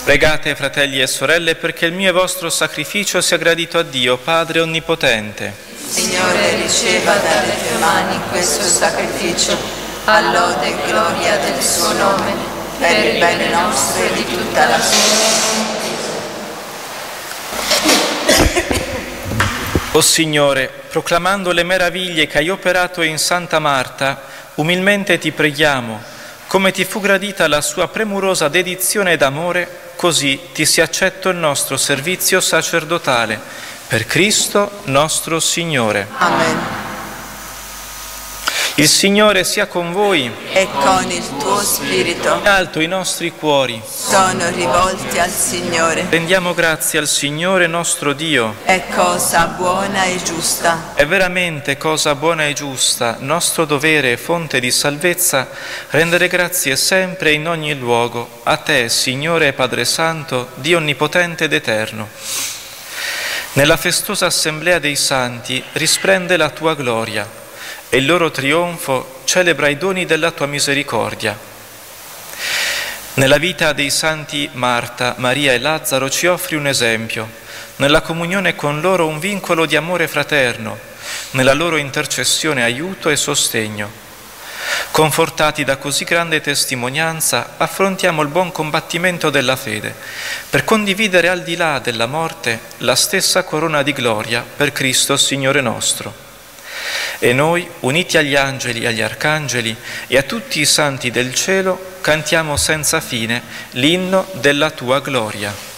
Pregate, fratelli e sorelle, perché il mio e vostro sacrificio sia gradito a Dio, Padre Onnipotente. Signore, riceva dalle tue mani questo sacrificio, a lode e gloria del suo nome, per il bene nostro e di tutta la sua. O Signore, proclamando le meraviglie che hai operato in Santa Marta, umilmente ti preghiamo, come ti fu gradita la sua premurosa dedizione ed amore, così ti sia accetto il nostro servizio sacerdotale. Per Cristo nostro Signore. Amen. Il Signore sia con voi. E con il tuo spirito. In alto i nostri cuori. Sono rivolti al Signore. Rendiamo grazie al Signore nostro Dio. È cosa buona e giusta. È veramente cosa buona e giusta, nostro dovere e fonte di salvezza, rendere grazie sempre e in ogni luogo a Te, Signore Padre Santo, Dio Onnipotente ed Eterno. Nella festosa assemblea dei santi risplende la Tua gloria e il loro trionfo celebra i doni della Tua misericordia. Nella vita dei santi Marta, Maria e Lazzaro ci offri un esempio, nella comunione con loro un vincolo di amore fraterno, nella loro intercessione aiuto e sostegno. Confortati da così grande testimonianza, affrontiamo il buon combattimento della fede, per condividere al di là della morte la stessa corona di gloria per Cristo Signore nostro. E noi, uniti agli angeli, agli arcangeli e a tutti i santi del cielo, cantiamo senza fine l'inno della Tua gloria.